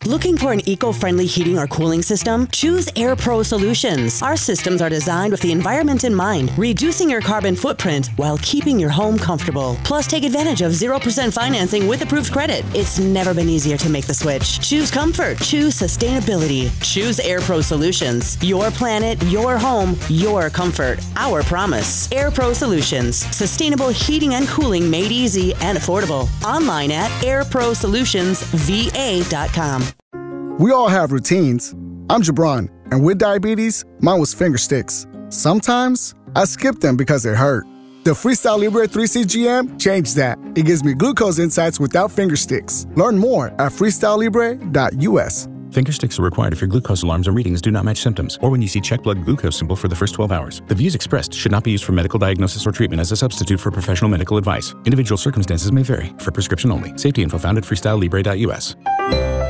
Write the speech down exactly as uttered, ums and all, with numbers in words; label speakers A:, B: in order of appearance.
A: Looking for an eco-friendly heating or cooling system? Choose AirPro Solutions. Our systems are designed with the environment in mind, reducing your carbon footprint while keeping your home comfortable. Plus, take advantage of zero percent financing with approved credit. It's never been easier to make the switch. Choose comfort. Choose sustainability. Choose AirPro Solutions. Your planet, your home, your comfort. Our promise. AirPro Solutions. Sustainable heating and cooling made easy and affordable. Online at air pro solutions v a dot com.
B: We all have routines. I'm Jabron, and with diabetes, mine was finger sticks. Sometimes I skip them because it hurt. The Freestyle Libre three C G M changed that. It gives me glucose insights without finger sticks. Learn more at freestyle libre dot u s.
C: Finger sticks are required if your glucose alarms or readings do not match symptoms, or when you see check blood glucose symbol for the first twelve hours. The views expressed should not be used for medical diagnosis or treatment as a substitute for professional medical advice. Individual circumstances may vary. For prescription only. Safety info found at freestyle libre dot u s.